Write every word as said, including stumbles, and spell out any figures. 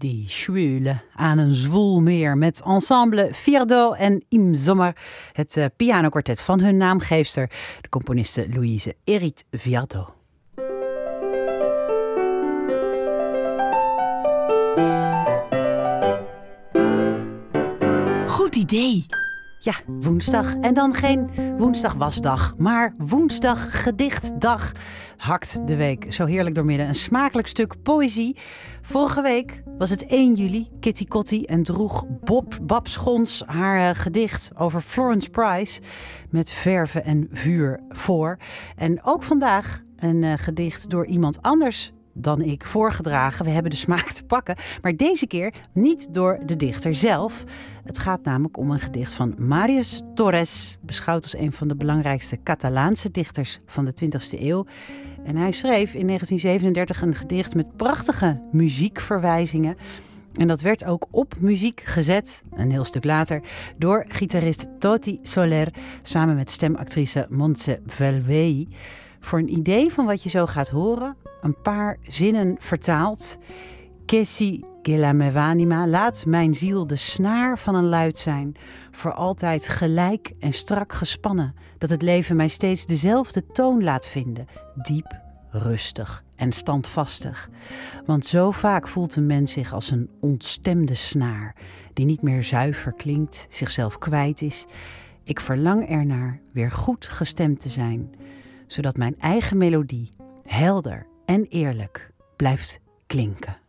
Die schwule aan een zwoel meer met ensemble Fierdo en Im Sommer, het uh, pianokwartet van hun naamgeefster, de componiste Louise Erit Viardot. Goed idee. Ja, woensdag. En dan geen woensdag wasdag, maar woensdag gedichtdag. Hakt de week zo heerlijk doormidden. Een smakelijk stuk poëzie. Vorige week was het één juli. Kitty Kotti en droeg Bob Bab Schons haar uh, gedicht over Florence Price met verven en vuur voor. En ook vandaag een uh, gedicht door iemand anders dan ik voorgedragen. We hebben de smaak te pakken, maar deze keer niet door de dichter zelf. Het gaat namelijk om een gedicht van Màrius Torres, beschouwd als een van de belangrijkste Catalaanse dichters van de twintigste eeuw. En hij schreef in negentien zevenendertig een gedicht met prachtige muziekverwijzingen. En dat werd ook op muziek gezet, een heel stuk later, door gitarist Toti Soler samen met stemactrice Montse Velvei. Voor een idee van wat je zo gaat horen, een paar zinnen vertaald. Kessi gela mevanima, laat mijn ziel de snaar van een luid zijn, voor altijd gelijk en strak gespannen, dat het leven mij steeds dezelfde toon laat vinden, diep, rustig en standvastig. Want zo vaak voelt een mens zich als een ontstemde snaar, die niet meer zuiver klinkt, zichzelf kwijt is. Ik verlang ernaar weer goed gestemd te zijn, zodat mijn eigen melodie helder en eerlijk blijft klinken.